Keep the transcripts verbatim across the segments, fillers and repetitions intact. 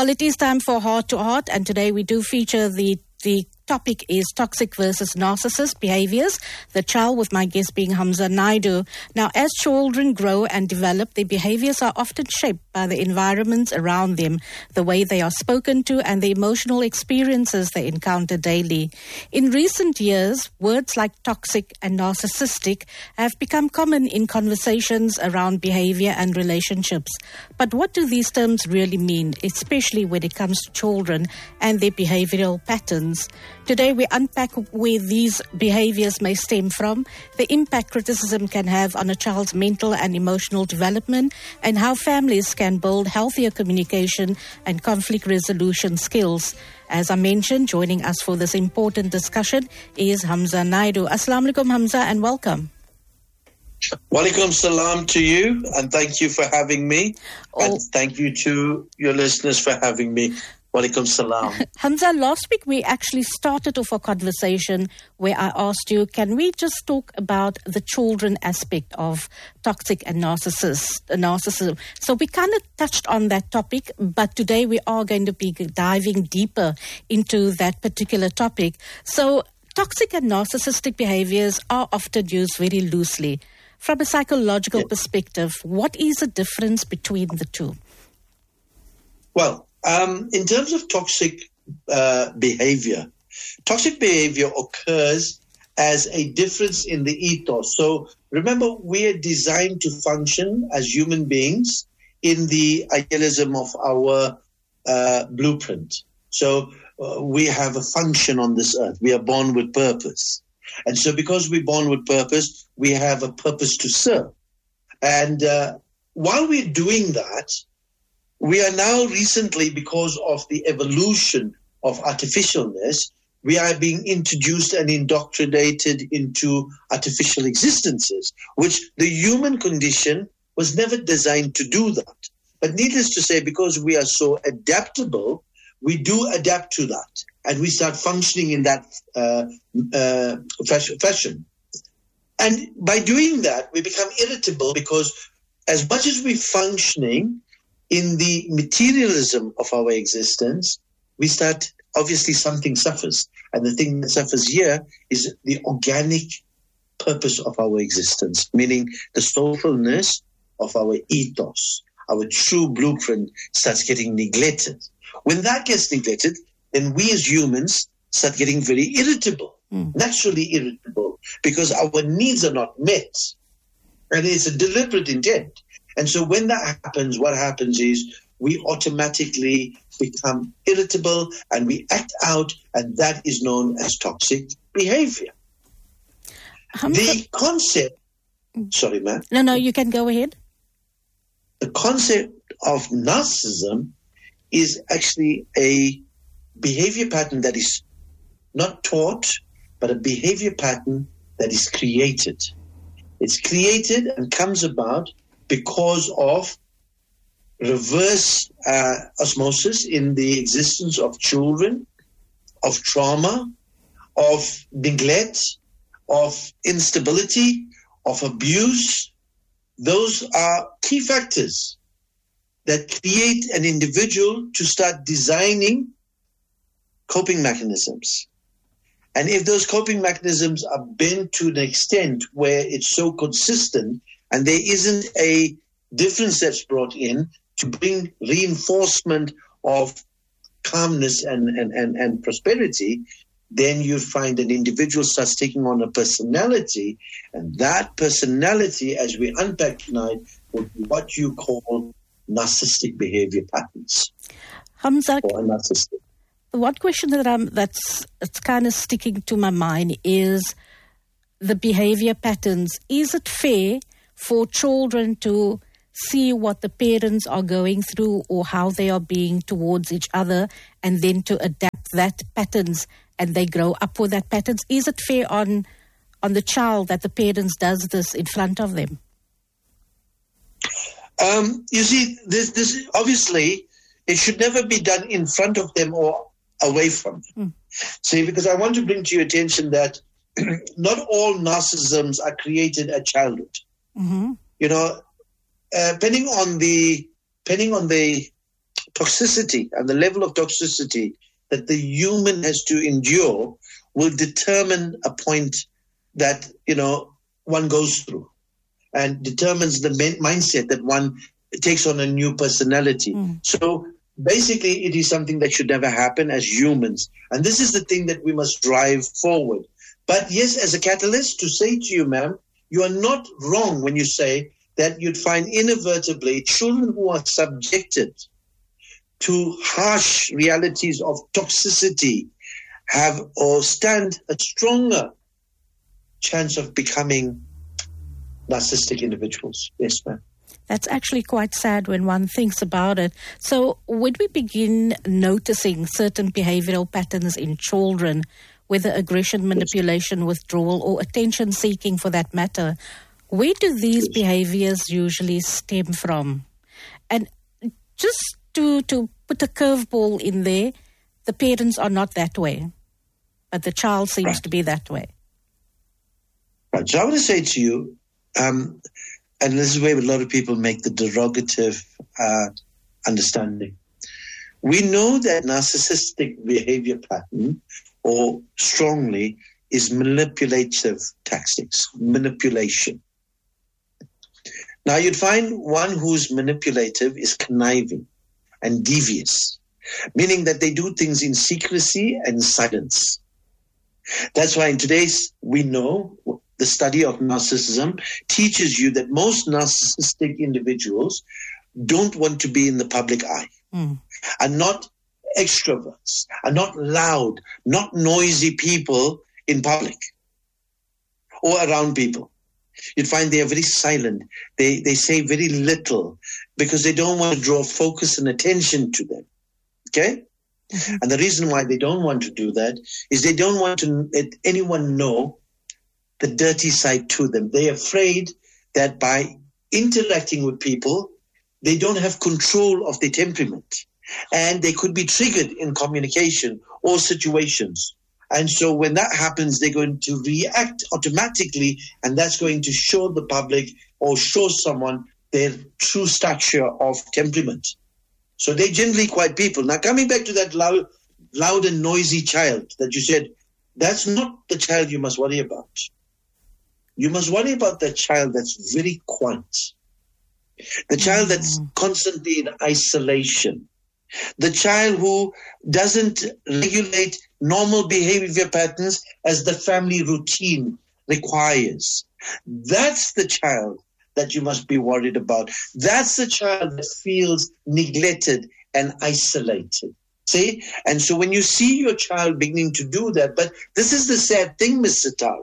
Well, it is time for Heart to Heart, and today we do feature the the topic is toxic versus narcissist behaviors. The child, with my guest being Hamza Naidoo. Now, as children grow and develop, their behaviors are often shaped by the environments around them, the way they are spoken to, and the emotional experiences they encounter daily. In recent years, words like toxic and narcissistic have become common in conversations around behavior and relationships. But what do these terms really mean, especially when it comes to children and their behavioral patterns? Today, we unpack where these behaviors may stem from, the impact criticism can have on a child's mental and emotional development, and how families can build healthier communication and conflict resolution skills. As I mentioned, joining us for this important discussion is Hamza Naidoo. Assalamu alaikum, Hamza, and welcome. Walaikum salam to you, and thank you for having me. Oh. And thank you to your listeners for having me. Walaikum salam. Hamza, last week we actually started off a conversation where I asked you, can we just talk about the children aspect of toxic and narcissist, uh, narcissism? So we kind of touched on that topic, but today we are going to be diving deeper into that particular topic. So toxic and narcissistic behaviors are often used very loosely. From a psychological yeah. perspective, what is the difference between the two? Well, Um, in terms of toxic uh, behavior, toxic behavior occurs as a difference in the ethos. So remember, we are designed to function as human beings in the idealism of our uh, blueprint. So uh, we have a function on this earth. We are born with purpose. And so because we're born with purpose, we have a purpose to serve. And uh, while we're doing that, we are now recently, because of the evolution of artificialness, we are being introduced and indoctrinated into artificial existences, which the human condition was never designed to do that. But needless to say, because we are so adaptable, we do adapt to that, and we start functioning in that uh, uh, fashion. And by doing that, we become irritable because as much as we're functioning in the materialism of our existence, we start, obviously something suffers. And the thing that suffers here is the organic purpose of our existence, meaning the soulfulness of our ethos, our true blueprint starts getting neglected. When that gets neglected, then we as humans start getting very irritable, mm. naturally irritable, because our needs are not met. And it's a deliberate intent. And so when that happens, what happens is we automatically become irritable and we act out, and that is known as toxic behavior. Um, the concept, sorry, ma'am. No, no, you can go ahead. The concept of narcissism is actually a behavior pattern that is not taught, but a behavior pattern that is created. It's created and comes about because of reverse uh, osmosis in the existence of children, of trauma, of neglect, of instability, of abuse. Those are key factors that create an individual to start designing coping mechanisms. And if those coping mechanisms are bent to an extent where it's so consistent and there isn't a difference that's brought in to bring reinforcement of calmness and, and, and, and prosperity, then you find an individual starts taking on a personality, and that personality, as we unpack tonight, will be what you call narcissistic behavior patterns. Hamza, or narcissistic. One question that I'm, that's it's kind of sticking to my mind is the behavior patterns. Is it fair for children to see what the parents are going through or how they are being towards each other, and then to adapt that patterns, and they grow up with that patterns? Is it fair on on the child that the parents does this in front of them? Um, you see, this, this obviously it should never be done in front of them or away from them. Mm. See, because I want to bring to your attention that not all narcissisms are created at childhood. Mm-hmm. You know, uh, depending on the depending on the toxicity and the level of toxicity that the human has to endure will determine a point that, you know, one goes through and determines the mindset that one takes on a new personality. Mm. So basically, it is something that should never happen as humans. And this is the thing that we must drive forward. But yes, as a catalyst, to say to you, ma'am, you are not wrong when you say that you'd find inadvertently children who are subjected to harsh realities of toxicity have or stand a stronger chance of becoming narcissistic individuals. Yes, ma'am. That's actually quite sad when one thinks about it. So when we begin noticing certain behavioral patterns in children, whether aggression, manipulation, withdrawal, or attention seeking for that matter, where do these yes. behaviors usually stem from? And just to, to put a curveball in there, the parents are not that way, but the child seems right. to be that way. Right. So I want to say to you, um, and this is where a lot of people make the derogative uh, understanding. We know that narcissistic behavior pattern, or strongly, is manipulative tactics, manipulation. Now, you'd find one who's manipulative is conniving and devious, meaning that they do things in secrecy and silence. That's why in today's, we know, the study of narcissism teaches you that most narcissistic individuals don't want to be in the public eye, mm. are not extroverts, are not loud, not noisy people in public or around people. You'd find they are very silent. They, they say very little because they don't want to draw focus and attention to them. Okay? Mm-hmm. And the reason why they don't want to do that is they don't want to let anyone know the dirty side to them. They're afraid that by interacting with people, they don't have control of their temperament. And they could be triggered in communication or situations. And so when that happens, they're going to react automatically, and that's going to show the public or show someone their true stature of temperament. So they're generally quiet people. Now, coming back to that loud, loud and noisy child that you said, that's not the child you must worry about. You must worry about that child that's very quiet, the child that's constantly in isolation, the child who doesn't regulate normal behavior patterns as the family routine requires. That's the child that you must be worried about. That's the child that feels neglected and isolated. See? And so when you see your child beginning to do that, but this is the sad thing, Miz Sitara.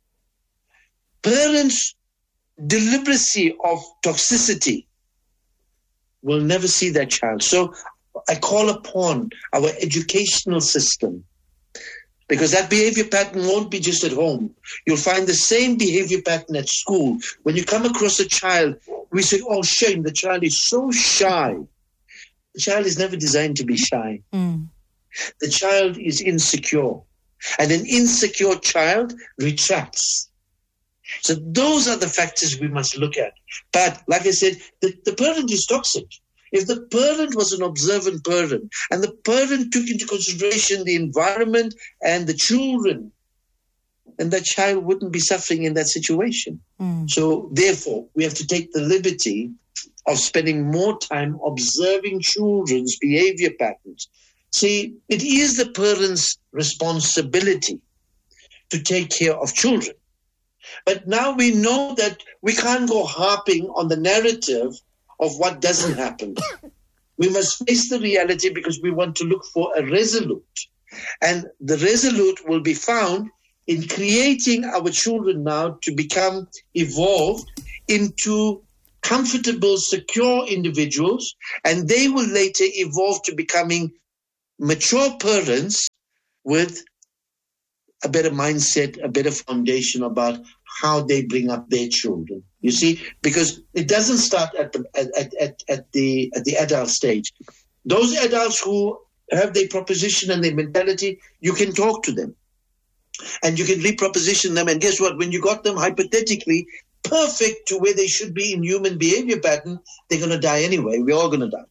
Parents' deliberacy of toxicity will never see that child. So I call upon our educational system, because that behavior pattern won't be just at home. You'll find the same behavior pattern at school. When you come across a child, we say, oh, shame, the child is so shy. The child is never designed to be shy. Mm. The child is insecure. And an insecure child retracts. So those are the factors we must look at. But like I said, the, the parent is toxic. If the parent was an observant parent and the parent took into consideration the environment and the children, then that child wouldn't be suffering in that situation. Mm. So therefore, we have to take the liberty of spending more time observing children's behavior patterns. See, it is the parent's responsibility to take care of children. But now we know that we can't go harping on the narrative of what doesn't happen. We must face the reality because we want to look for a resolute. And the resolute will be found in creating our children now to become evolved into comfortable, secure individuals, and they will later evolve to becoming mature parents with a better mindset, a better foundation about how they bring up their children. You see, because it doesn't start at the at, at, at the at the adult stage. Those adults who have their proposition and their mentality, you can talk to them. And you can reproposition them. And guess what? When you got them hypothetically perfect to where they should be in human behavior pattern, they're going to die anyway. We're all going to die.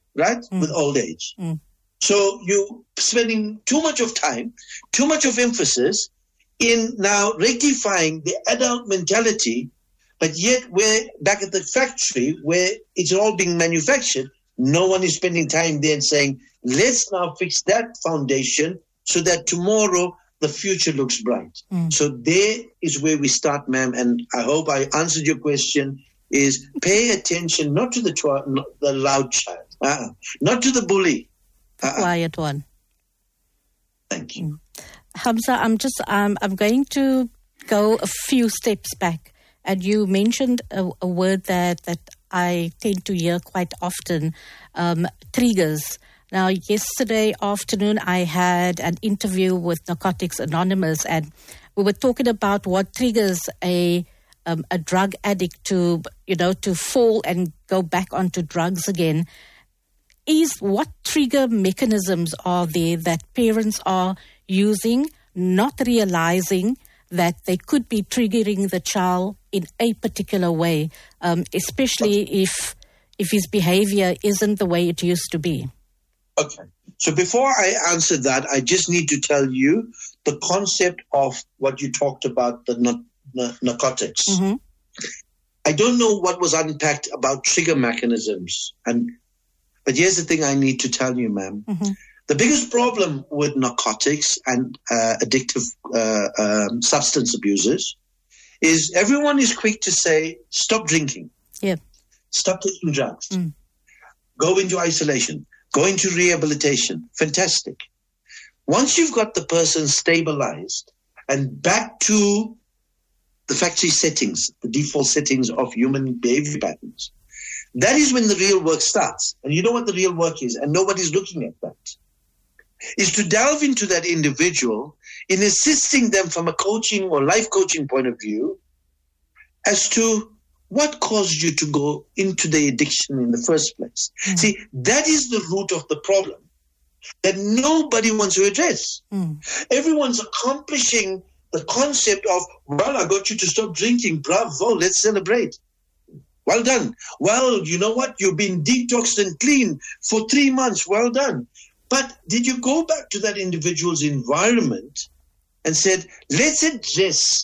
right, Mm. with old age. Mm. So you spending too much of time, too much of emphasis in now rectifying the adult mentality, but yet we're back at the factory where it's all being manufactured. No one is spending time there and saying, let's now fix that foundation so that tomorrow the future looks bright. Mm. So there is where we start, ma'am, and I hope I answered your question, is pay attention not to the, tw- the loud child, uh-uh. not to the bully. The uh-uh. quiet one. Thank you. Mm. Hamza, I'm just, um, I'm going to go a few steps back. And you mentioned a, a word that, that I tend to hear quite often, um, triggers. Now, yesterday afternoon, I had an interview with Narcotics Anonymous, and we were talking about what triggers a um, a drug addict to, you know, to fall and go back onto drugs again. Is what trigger mechanisms are there that parents are using, not realizing that they could be triggering the child in a particular way, um, especially if if his behavior isn't the way it used to be? Okay. So before I answer that, I just need to tell you the concept of what you talked about, the na- na- narcotics. Mm-hmm. I don't know what was unpacked about trigger mechanisms. and But here's the thing I need to tell you, ma'am. Mm-hmm. The biggest problem with narcotics and uh, addictive uh, um, substance abusers is everyone is quick to say, stop drinking. Yeah. Stop taking drugs. Mm. Go into isolation. Go into rehabilitation. Fantastic. Once you've got the person stabilized and back to the factory settings, the default settings of human behavior patterns, that is when the real work starts. And you know what the real work is, and nobody's looking at that, is to delve into that individual in assisting them from a coaching or life coaching point of view as to what caused you to go into the addiction in the first place. Mm. See, that is the root of the problem that nobody wants to address. Mm. Everyone's accomplishing the concept of, well, I got you to stop drinking. Bravo, let's celebrate. Well done. Well, you know what? You've been detoxed and clean for three months. Well done. But did you go back to that individual's environment and said, let's address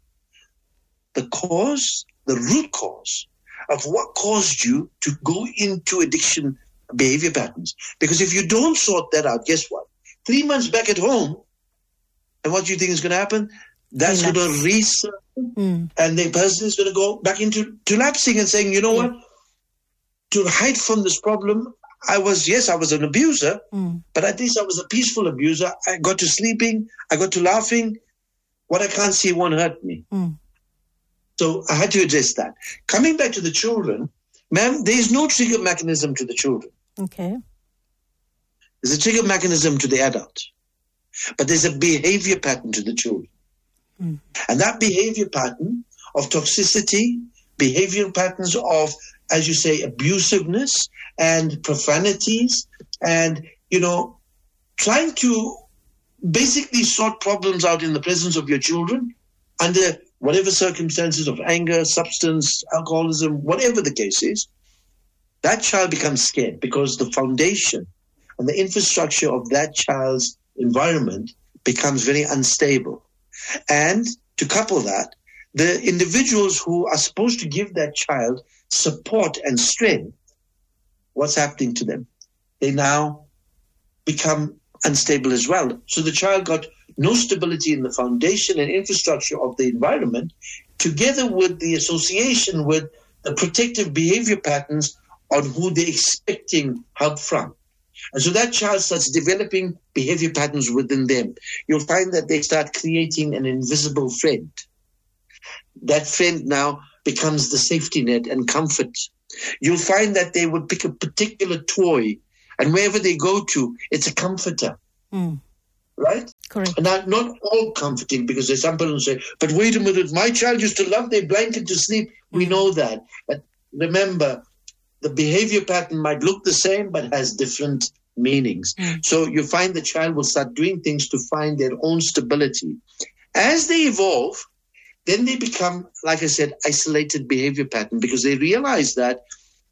the cause, the root cause of what caused you to go into addiction behavior patterns? Because if you don't sort that out, guess what? Three months back at home, and what do you think is going to happen? That's going to resurface, mm. and the person is going to go back into to lapsing and saying, you know yeah. what? To hide from this problem, I was, yes, I was an abuser, mm. but at least I was a peaceful abuser. I got to sleeping. I got to laughing. What I can't see won't hurt me. Mm. So I had to address that. Coming back to the children, ma'am, there is no trigger mechanism to the children. Okay. There's a trigger mechanism to the adult, but there's a behavior pattern to the children. Mm. And that behavior pattern of toxicity, behavior patterns of, as you say, abusiveness and profanities and, you know, trying to basically sort problems out in the presence of your children under whatever circumstances of anger, substance, alcoholism, whatever the case is, that child becomes scared because the foundation and the infrastructure of that child's environment becomes very unstable. And to couple that, the individuals who are supposed to give that child support and strength, what's happening to them? They now become unstable as well. So the child got no stability in the foundation and infrastructure of the environment, together with the association with the protective behavior patterns on who they're expecting help from. And so that child starts developing behavior patterns within them. You'll find that they start creating an invisible friend. That friend now becomes the safety net and comfort. You'll find that they would pick a particular toy, and wherever they go to, it's a comforter. Mm. Right? Correct. And not, not all comforting, because there's some people who say, but wait a minute, my child used to love their blanket to sleep. Mm. We know that. But remember, the behavior pattern might look the same, but has different meanings. Mm. So you find the child will start doing things to find their own stability. As they evolve, then they become, like I said, isolated behavior pattern, because they realize that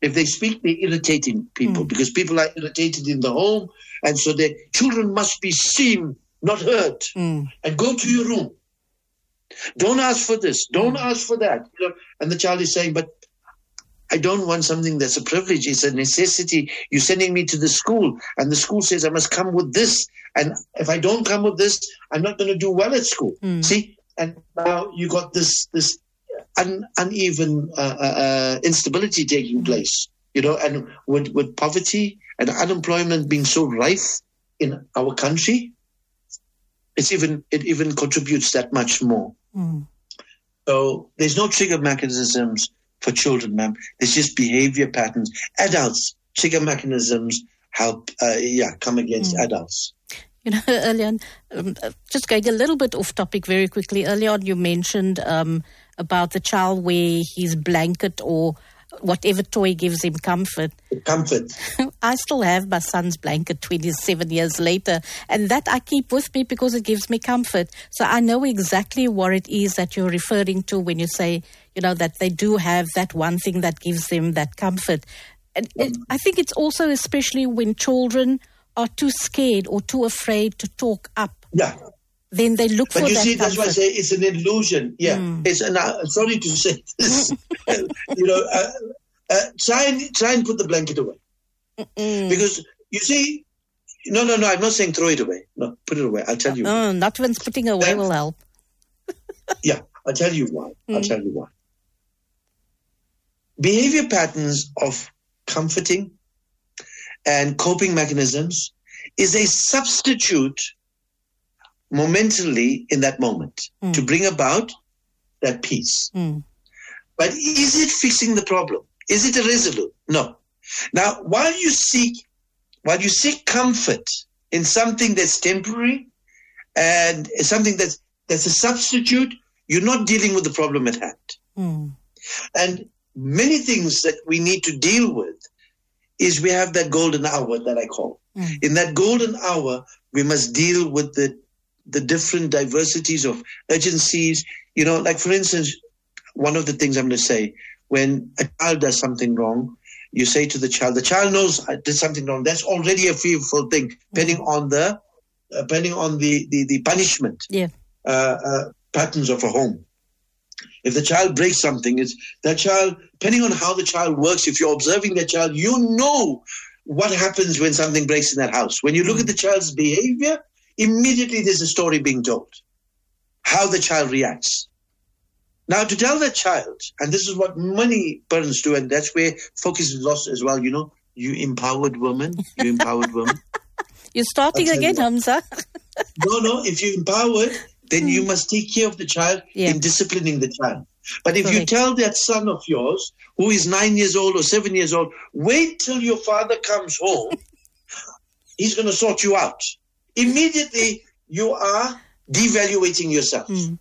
If they speak, they're irritating people mm. because people are irritated in the home, and so their children must be seen, not heard. Mm. And go to your room. Don't ask for this. Don't mm. ask for that. You know? And the child is saying, but I don't want something that's a privilege. It's a necessity. You're sending me to the school, and the school says I must come with this. And if I don't come with this, I'm not going to do well at school. Mm. See? And now you got this this un, uneven uh, uh, instability taking place, you know, and with, with poverty and unemployment being so rife in our country, it's even it even contributes that much more. Mm. So there's no trigger mechanisms for children, ma'am. There's just behavior patterns. Adults, trigger mechanisms help, uh, yeah, come against mm. adults. You know, earlier on, um, just going a little bit off topic very quickly, earlier on you mentioned um, about the child where his blanket or whatever toy gives him comfort. Comfort. I still have my son's blanket twenty-seven years later, and that I keep with me because it gives me comfort. So I know exactly what it is that you're referring to when you say, you know, that they do have that one thing that gives them that comfort. And it, I think it's also especially when children are too scared or too afraid to talk up. Yeah. Then they look but for you that see, that's comfort. why I say it's an illusion. Yeah. Mm. It's an, uh, sorry to say this. you know, uh, uh, try, and, try and put the blanket away. Mm-mm. Because, you see, no, no, no, I'm not saying throw it away. No, put it away. I'll tell you. Oh, not even putting away um, will help. yeah, I'll tell you why. Mm. I'll tell you why. Behavior patterns of comforting and coping mechanisms is a substitute momentarily in that moment mm. to bring about that peace. Mm. But is it fixing the problem? Is it a resolute? No. Now, while you seek, while you seek comfort in something that's temporary and something that's, that's a substitute, you're not dealing with the problem at hand. Mm. And many things that we need to deal with is we have that golden hour that I call. Mm. In that golden hour, we must deal with the the different diversities of urgencies. You know, like for instance, one of the things I'm going to say, when a child does something wrong, you say to the child, the child knows I did something wrong. That's already a fearful thing, depending mm. on the uh, depending on the the, the punishment yeah. uh, uh, patterns of a home. If the child breaks something, it's that child, depending on how the child works, if you're observing that child, you know what happens when something breaks in that house. When you look at the child's behavior, immediately there's a story being told, how the child reacts. Now, to tell that child, and this is what many parents do, and that's where focus is lost as well, you know, you empowered woman, you empowered woman. You're starting again, Hamza. no, no, if you're empowered, then you must take care of the child yeah. in disciplining the child. But if Correct. You tell that son of yours, who is nine years old or seven years old, wait till your father comes home, he's going to sort you out. Immediately, you are devaluating yourself. Mm.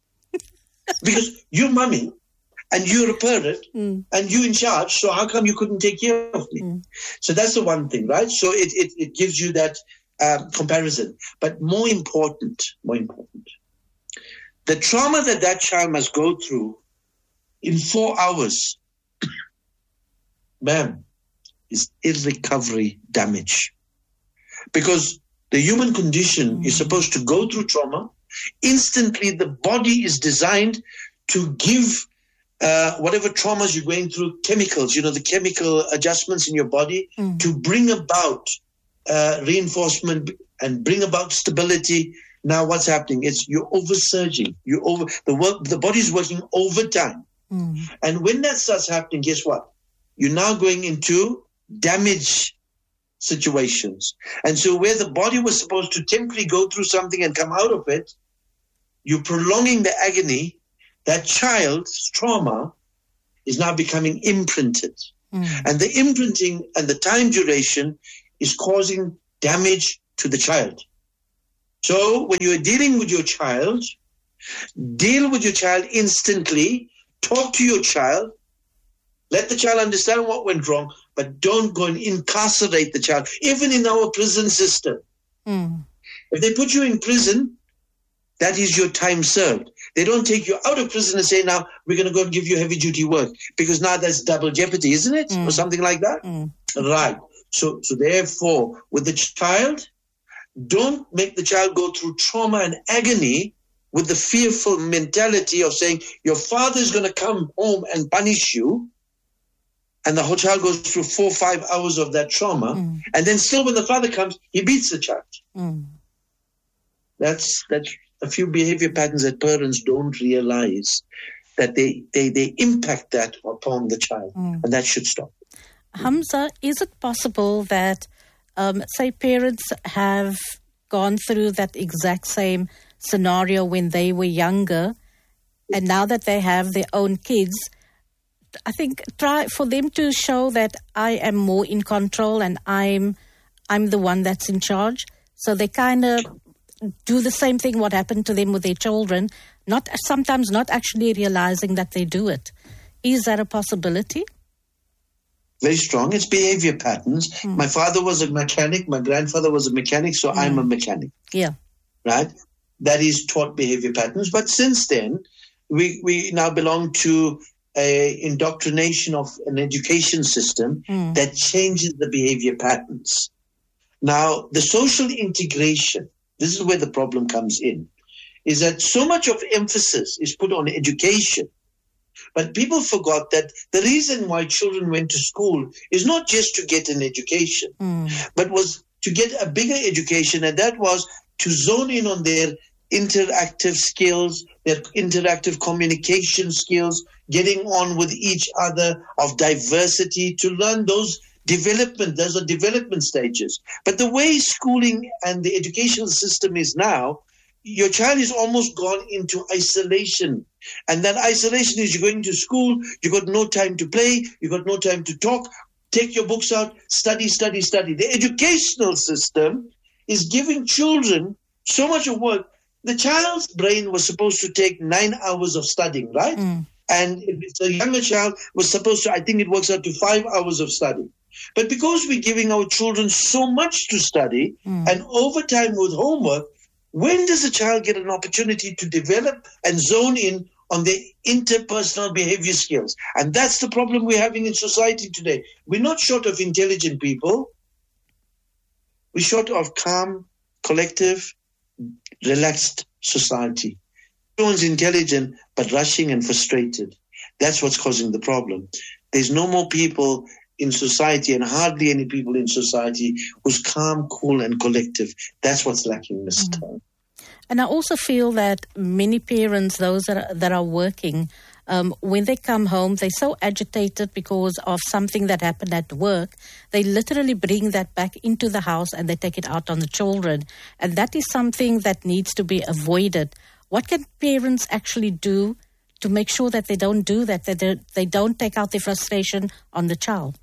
Because you're mommy, and you're a parent, mm. and you're in charge, so how come you couldn't take care of me? Mm. So that's the one thing, right? So it, it, it gives you that um, comparison. But more important, more important, the trauma that that child must go through in four hours, ma'am, is irrecoverable damage. Because the human condition mm. is supposed to go through trauma. Instantly, the body is designed to give uh, whatever traumas you're going through, chemicals, you know, the chemical adjustments in your body mm. to bring about uh, reinforcement and bring about stability. Now, what's happening? It's you're oversurging. You over the work. The body's working overtime, mm. and when that starts happening, guess what? You're now going into damage situations. And so where the body was supposed to temporarily go through something and come out of it, you're prolonging the agony. That child's trauma is now becoming imprinted. Mm. And the imprinting and the time duration is causing damage to the child. So when you're dealing with your child, deal with your child instantly, talk to your child, let the child understand what went wrong, but don't go and incarcerate the child. Even in our prison system, mm. if they put you in prison, that is your time served. They don't take you out of prison and say, now we're going to go and give you heavy duty work, because now that's double jeopardy, isn't it? Mm. Or something like that. Mm. Right. So, so therefore, with the child, don't make the child go through trauma and agony with the fearful mentality of saying your father is going to come home and punish you. And the whole child goes through four or five hours of that trauma. Mm. And then still when the father comes, he beats the child. Mm. That's that's a few behavior patterns that parents don't realize, that they, they, they impact that upon the child. Mm. And that should stop. Hamza, is it possible that, um, say, parents have gone through that exact same scenario when they were younger, and now that they have their own kids, I think try for them to show that I am more in control and I'm I'm the one that's in charge. So they kind of do the same thing what happened to them with their children, not sometimes not actually realizing that they do it. Is that a possibility? Very strong. It's behavior patterns. Mm. My father was a mechanic. My grandfather was a mechanic, so mm. I'm a mechanic. Yeah. Right? That is taught behavior patterns. But since then, we, we now belong to a indoctrination of an education system mm. that changes the behavior patterns. Now, the social integration, this is where the problem comes in, is that so much of emphasis is put on education. But people forgot that the reason why children went to school is not just to get an education, mm. but was to get a bigger education, and that was to zone in on their interactive skills, their interactive communication skills, getting on with each other, of diversity, to learn those development, those are development stages. But the way schooling and the educational system is now, your child is almost gone into isolation. And that isolation is you're going to school, you've got no time to play, you've got no time to talk, take your books out, study, study, study. The educational system is giving children so much of work. The child's brain was supposed to take nine hours of studying, right? Mm. And if it's a younger child, was supposed to, I think it works out to five hours of study. But because we're giving our children so much to study mm. and overtime with homework, when does a child get an opportunity to develop and zone in on their interpersonal behavior skills? And that's the problem we're having in society today. We're not short of intelligent people. We're short of calm, collective, relaxed society. Everyone's intelligent, but rushing and frustrated. That's what's causing the problem. There's no more people in society, and hardly any people in society who's calm, cool, and collective. That's what's lacking, Miz Mm-hmm. And I also feel that many parents, those that are, that are working, um, when they come home, they're so agitated because of something that happened at work. They literally bring that back into the house and they take it out on the children. And that is something that needs to be avoided. What can parents actually do to make sure that they don't do that, that they, they don't take out their frustration on the child?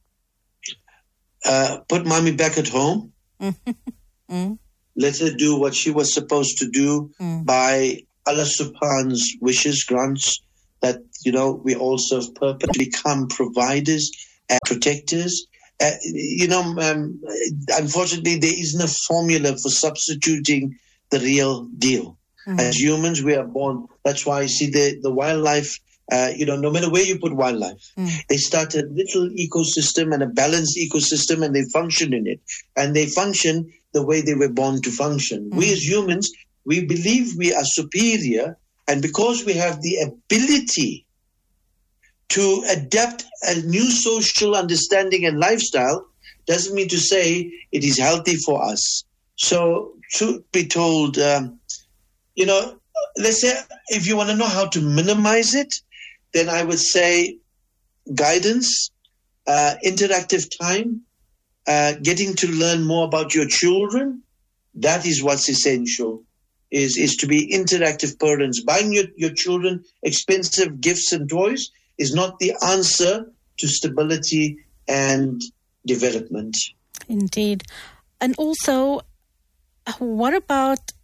Uh, put mommy back at home. mm. Let her do what she was supposed to do mm. by Allah Subhanahu's wishes, grants that, you know, we all serve purpose, become providers and protectors. Uh, you know, um, unfortunately, there isn't a formula for substituting the real deal. Mm. As humans, we are born. That's why you see the, the wildlife. Uh, you know, no matter where you put wildlife, mm. they start a little ecosystem and a balanced ecosystem, and they function in it. And they function the way they were born to function. Mm. We as humans, we believe we are superior, and because we have the ability to adapt a new social understanding and lifestyle, doesn't mean to say it is healthy for us. So, truth be told, um, you know, let's say if you want to know how to minimize it, then I would say guidance, uh, interactive time, uh, getting to learn more about your children. That is what's essential, is, is to be interactive parents. Buying your, your children expensive gifts and toys is not the answer to stability and development. Indeed. And also, what about